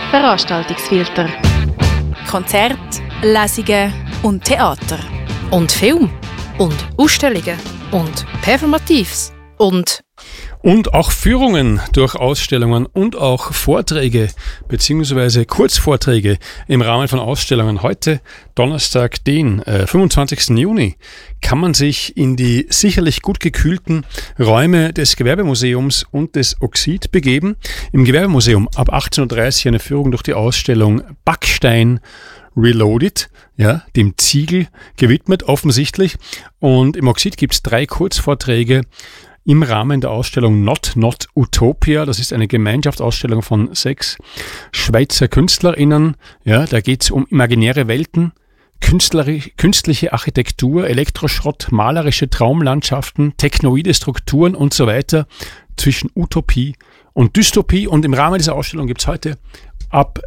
Veranstaltungsfilter. Konzerte, Lesungen und Theater. Und Film. Und Ausstellungen. Und Performatives. Und auch Führungen durch Ausstellungen und auch Vorträge bzw. Kurzvorträge im Rahmen von Ausstellungen. Heute, Donnerstag, den 25. Juni, kann man sich in die sicherlich gut gekühlten Räume des Gewerbemuseums und des Oxid begeben. Im Gewerbemuseum ab 18.30 Uhr eine Führung durch die Ausstellung Backstein Reloaded, ja, dem Ziegel gewidmet offensichtlich. Und im Oxid gibt es 3 Kurzvorträge im Rahmen der Ausstellung Not Utopia. Das ist eine Gemeinschaftsausstellung von 6 Schweizer KünstlerInnen. Ja, da geht es um imaginäre Welten, künstliche Architektur, Elektroschrott, malerische Traumlandschaften, technoide Strukturen und so weiter zwischen Utopie und Dystopie. Und im Rahmen dieser Ausstellung gibt es heute ab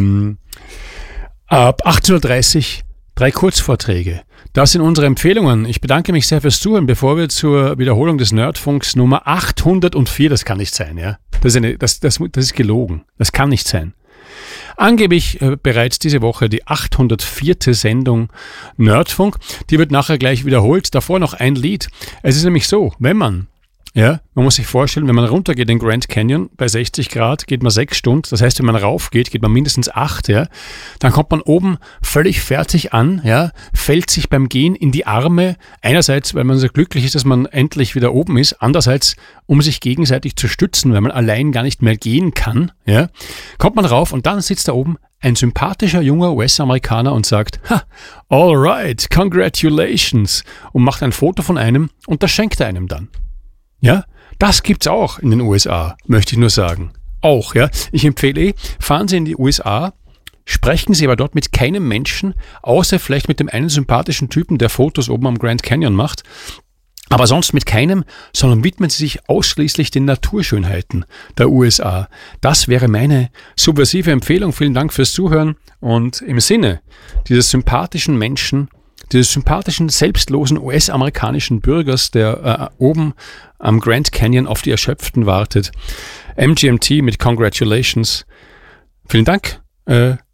18.30 Uhr 3 Kurzvorträge. Das sind unsere Empfehlungen. Ich bedanke mich sehr fürs Zuhören, bevor wir zur Wiederholung des Nerdfunks Nummer 804, das kann nicht sein, ja. Das ist gelogen. Das kann nicht sein. Angeblich bereits diese Woche die 804. Sendung Nerdfunk. Die wird nachher gleich wiederholt. Davor noch ein Lied. Es ist nämlich so, man muss sich vorstellen, wenn man runtergeht in Grand Canyon bei 60 Grad, geht man 6 Stunden. Das heißt, wenn man raufgeht, geht man mindestens 8, ja. Dann kommt man oben völlig fertig an, ja, fällt sich beim Gehen in die Arme. Einerseits, weil man so glücklich ist, dass man endlich wieder oben ist. Andererseits, um sich gegenseitig zu stützen, weil man allein gar nicht mehr gehen kann, ja. Kommt man rauf und dann sitzt da oben ein sympathischer junger US-Amerikaner und sagt, all right, congratulations, und macht ein Foto von einem und das schenkt er einem dann. Ja, das gibt's auch in den USA, möchte ich nur sagen. Auch, ja. Ich empfehle, fahren Sie in die USA, sprechen Sie aber dort mit keinem Menschen, außer vielleicht mit dem einen sympathischen Typen, der Fotos oben am Grand Canyon macht. Aber sonst mit keinem, sondern widmen Sie sich ausschließlich den Naturschönheiten der USA. Das wäre meine subversive Empfehlung. Vielen Dank fürs Zuhören und im Sinne dieses sympathischen Menschen, dieses sympathischen, selbstlosen US-amerikanischen Bürgers, der oben am Grand Canyon auf die Erschöpften wartet. MGMT mit Congratulations. Vielen Dank